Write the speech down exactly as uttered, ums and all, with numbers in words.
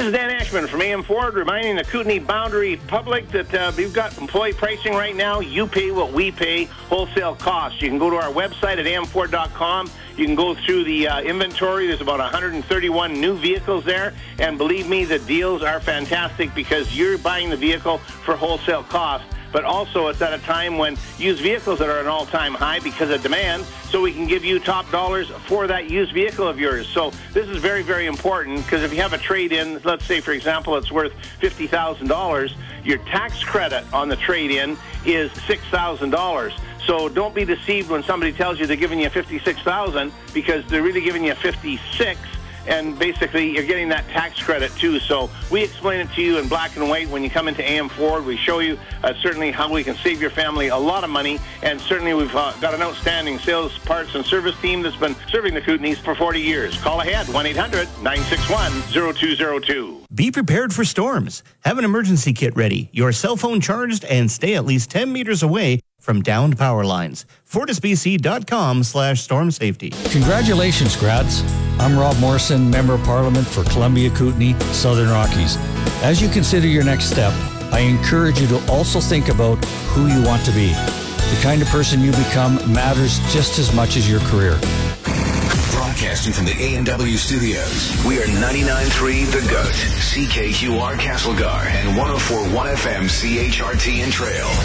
This is Dan Ashman from A M Ford, reminding the Kootenai Boundary public that uh, we've got employee pricing right now. You pay what we pay, wholesale costs. You can go to our website at a m ford dot com. You can go through the uh, inventory. There's about one hundred thirty-one new vehicles there. And believe me, the deals are fantastic because you're buying the vehicle for wholesale cost. But also it's at a time when used vehicles that are at an all-time high because of demand, so we can give you top dollars for that used vehicle of yours. So this is very, very important because if you have a trade-in, let's say, for example, it's worth fifty thousand dollars, your tax credit on the trade-in is six thousand dollars. So don't be deceived when somebody tells you they're giving you fifty-six thousand dollars because they're really giving you fifty-six thousand dollars. And basically, you're getting that tax credit, too. So we explain it to you in black and white when you come into A M Ford. We show you uh, certainly how we can save your family a lot of money. And certainly, we've uh, got an outstanding sales, parts, and service team that's been serving the Kootenays for forty years. Call ahead, one eight hundred nine six one zero two zero two. Be prepared for storms. Have an emergency kit ready, your cell phone charged, and stay at least ten meters away from downed power lines. FortisBC.com slash storm safety. Congratulations, grads. I'm Rob Morrison, Member of Parliament for Columbia, Kootenai, Southern Rockies. As you consider your next step, I encourage you to also think about who you want to be. The kind of person you become matters just as much as your career. Broadcasting from the A and W studios, we are ninety-nine point three The Goat, C K Q R Castlegar, and one oh four point one F M C H R T and Trail.